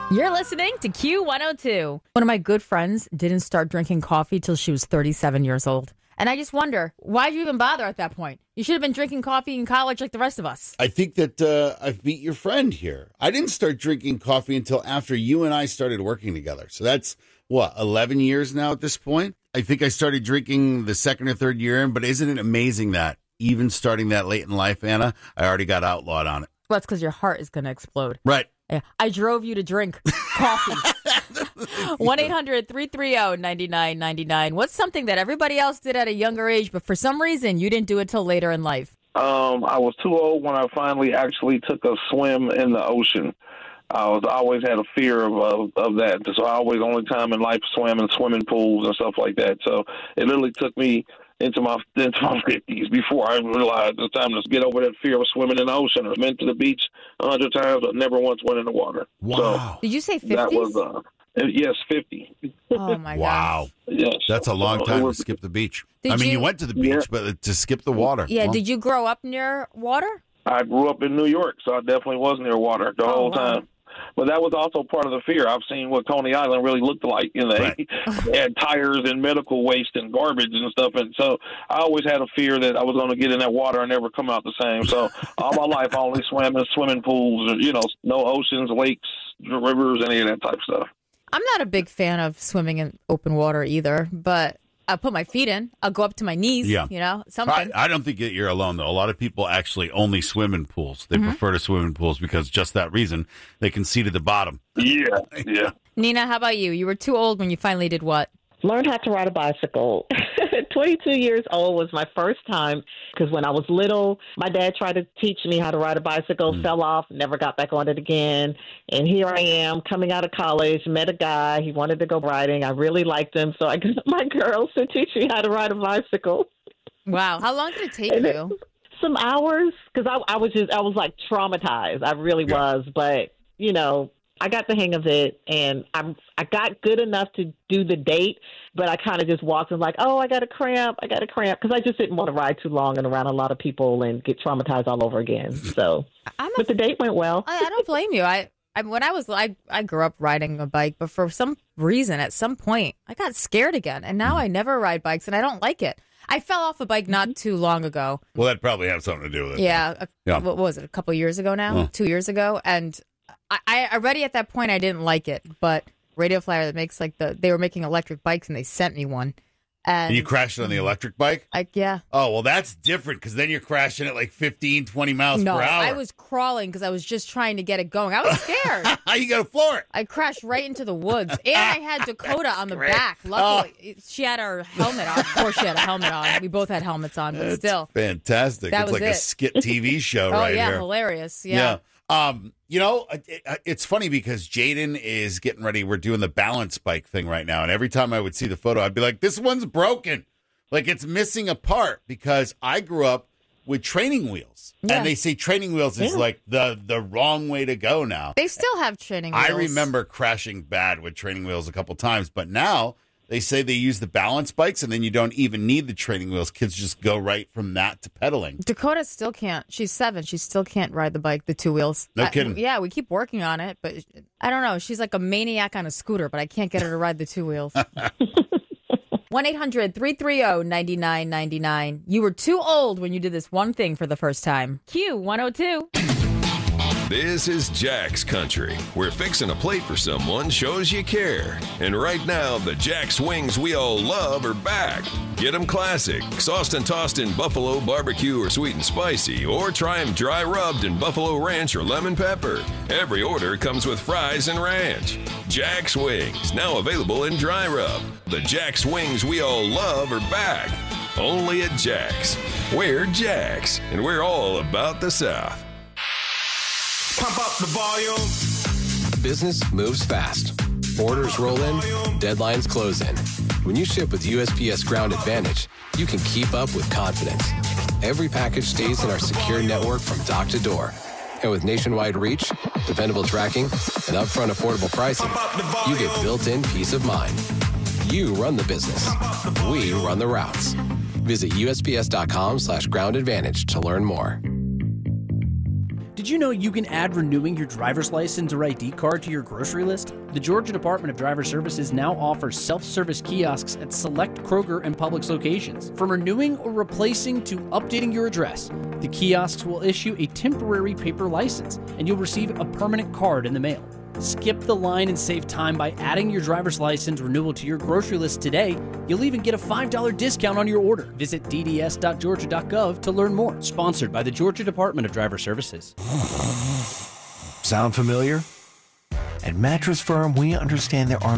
You're listening to Q102. One of my good friends didn't start drinking coffee till she was 37 years old. And I just wonder, why'd you even bother at that point? You should have been drinking coffee in college like the rest of us. I think that I've beat your friend here. I didn't start drinking coffee until after you and I started working together. So that's, 11 years now at this point? I think I started drinking the second or third year in, but isn't it amazing that even starting that late in life, Anna, I already got outlawed on it? Well, it's because your heart is going to explode. Right. Yeah. I drove you to drink coffee. 1-800-330-9999. What's something that everybody else did at a younger age, but for some reason you didn't do it till later in life? I was too old when I finally actually took a swim in the ocean. I always had a fear of that. So I always, only time in life, swam in swimming pools and stuff like that. So it literally took me into my 50s before I realized it's time to get over that fear of swimming in the ocean. I've been to the beach 100 times, but never once went in the water. Wow. So did you say 50s? That was, yes, 50. Oh, my God. Wow. Yes. That's a long time to skip the beach. You went to the beach, but to skip the water. Yeah, did you grow up near water? I grew up in New York, so I definitely was near water the whole time. But that was also part of the fear. I've seen what Coney Island really looked like. They had tires and medical waste and garbage and stuff. And so I always had a fear that I was going to get in that water and never come out the same. So all my life, I only swam in swimming pools, no oceans, lakes, rivers, any of that type of stuff. I'm not a big fan of swimming in open water either, but I'll put my feet in. I'll go up to my knees, something. I don't think that you're alone, though. A lot of people actually only swim in pools. They prefer to swim in pools because just that reason, they can see to the bottom. Yeah. Nina, how about you? You were too old when you finally did what? Learned how to ride a bicycle. 22 years old was my first time because when I was little, my dad tried to teach me how to ride a bicycle, fell off, never got back on it again. And here I am coming out of college, met a guy. He wanted to go riding. I really liked him. So I got my girls to teach me how to ride a bicycle. Wow. How long did it take you? Some hours because I was like traumatized. I really was. But, I got the hang of it, and I got good enough to do the date, but I kind of just walked and like, oh, I got a cramp, because I just didn't want to ride too long and around a lot of people and get traumatized all over again. So, but the date went well. I don't blame you. I grew up riding a bike, but for some reason, at some point, I got scared again, and now I never ride bikes, and I don't like it. I fell off a bike not too long ago. Well, that probably has something to do with it. Yeah. What was it, a couple years ago now? 2 years ago? And I already at that point I didn't like it, but Radio Flyer that makes they were making electric bikes and they sent me one. And you crashed on the electric bike? Yeah. Oh, well, that's different because then you're crashing at like 15, 20 miles per hour. No, I was crawling because I was just trying to get it going. I was scared. You got to floor it. I crashed right into the woods. And I had Dakota on the back. Luckily, she had her helmet on. Of course, she had a helmet on. We both had helmets on, but still. Fantastic. It's like a skit TV show right here. Oh, yeah, hilarious. Yeah. It's funny because Jaden is getting ready. We're doing the balance bike thing right now. And every time I would see the photo, I'd be like, this one's broken. Like it's missing a part because I grew up with training wheels. Yeah. And they say training wheels is like the wrong way to go now. They still have training wheels. I remember crashing bad with training wheels a couple times, but now they say they use the balance bikes, and then you don't even need the training wheels. Kids just go right from that to pedaling. Dakota still can't. She's 7. She still can't ride the bike, the 2 wheels. No kidding. Yeah, we keep working on it, but I don't know. She's like a maniac on a scooter, but I can't get her to ride the 2 wheels. 1-800-330-9999. You were too old when you did this one thing for the first time. Q102. This is Jack's Country, where fixing a plate for someone shows you care. And right now, the Jack's wings we all love are back. Get them classic, sauced and tossed in buffalo, barbecue, or sweet and spicy, or try them dry rubbed in buffalo ranch or lemon pepper. Every order comes with fries and ranch. Jack's Wings, now available in dry rub. The Jack's wings we all love are back. Only at Jack's. We're Jack's, and we're all about the South. Pump up the volume. Business moves fast. Orders roll in, deadlines close in. When you ship with USPS Ground Advantage, you can keep up with confidence. Every package stays in our secure network from dock to door. And with nationwide reach, dependable tracking, and upfront affordable pricing, you get built-in peace of mind. You run the business. We run the routes. Visit USPS.com/groundadvantage to learn more. Did you know you can add renewing your driver's license or ID card to your grocery list? The Georgia Department of Driver Services now offers self-service kiosks at select Kroger and Publix locations. From renewing or replacing to updating your address, the kiosks will issue a temporary paper license, and you'll receive a permanent card in the mail. Skip the line and save time by adding your driver's license renewal to your grocery list today. You'll even get a $5 discount on your order. Visit dds.georgia.gov to learn more. Sponsored by the Georgia Department of Driver Services. Sound familiar? At Mattress Firm, we understand there are